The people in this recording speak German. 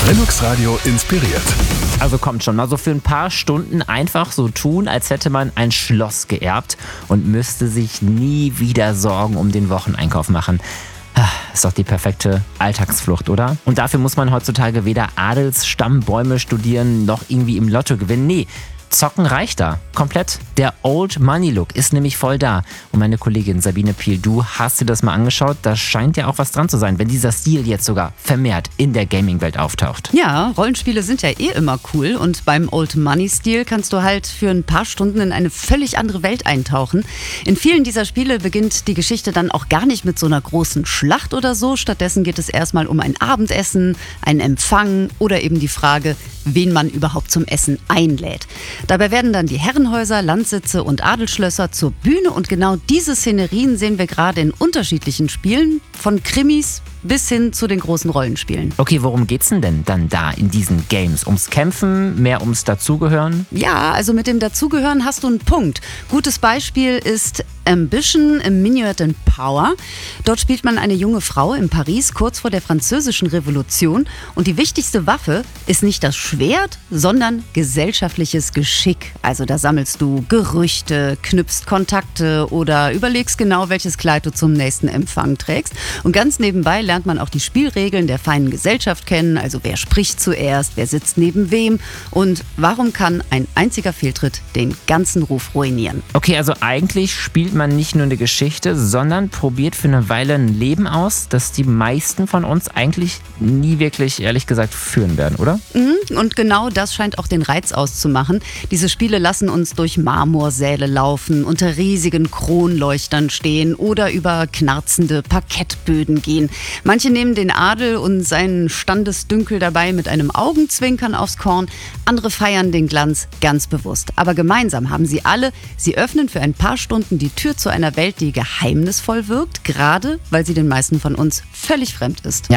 Linux Radio inspiriert. Also kommt schon mal so für ein paar Stunden einfach so tun, als hätte man ein Schloss geerbt und müsste sich nie wieder Sorgen um den Wocheneinkauf machen. Ist doch die perfekte Alltagsflucht, oder? Und dafür muss man heutzutage weder Adelsstammbäume studieren, noch irgendwie im Lotto gewinnen. Nee, zocken reicht da. Komplett. Der Old Money Look ist nämlich voll da. Und meine Kollegin Sabine Piel, du hast dir das mal angeschaut. Da scheint ja auch was dran zu sein, wenn dieser Stil jetzt sogar vermehrt in der Gaming-Welt auftaucht. Ja, Rollenspiele sind ja immer cool und beim Old Money-Stil kannst du halt für ein paar Stunden in eine völlig andere Welt eintauchen. In vielen dieser Spiele beginnt die Geschichte dann auch gar nicht mit so einer großen Schlacht oder so. Stattdessen geht es erstmal um ein Abendessen, einen Empfang oder eben die Frage, wen man überhaupt zum Essen einlädt. Dabei werden dann die Herrenhäuser, Landsitze und Adelsschlösser zur Bühne und genau diese Szenerien sehen wir gerade in unterschiedlichen Spielen, von Krimis bis hin zu den großen Rollenspielen. Okay, worum geht's denn dann da in diesen Games? Ums Kämpfen, mehr ums Dazugehören? Ja, also mit dem Dazugehören hast du einen Punkt. Gutes Beispiel ist Ambition im Minuet in Power. Dort spielt man eine junge Frau in Paris kurz vor der Französischen Revolution und die wichtigste Waffe ist nicht das Schwert, sondern gesellschaftliches Geschick. Also da sammelst du Gerüchte, knüpfst Kontakte oder überlegst genau, welches Kleid du zum nächsten Empfang trägst. Und ganz nebenbei lernt man auch die Spielregeln der feinen Gesellschaft kennen, also wer spricht zuerst, wer sitzt neben wem und warum kann ein einziger Fehltritt den ganzen Ruf ruinieren. Okay, also eigentlich spielt man nicht nur eine Geschichte, sondern probiert für eine Weile ein Leben aus, das die meisten von uns eigentlich nie wirklich, ehrlich gesagt, führen werden, oder? Und genau das scheint auch den Reiz auszumachen. Diese Spiele lassen uns durch Marmorsäle laufen, unter riesigen Kronleuchtern stehen oder über knarzende Parkettböden gehen. Manche nehmen den Adel und seinen Standesdünkel dabei mit einem Augenzwinkern aufs Korn, andere feiern den Glanz ganz bewusst. Aber gemeinsam haben sie alle, sie öffnen für ein paar Stunden die Tür zu einer Welt, die geheimnisvoll wirkt, gerade weil sie den meisten von uns völlig fremd ist.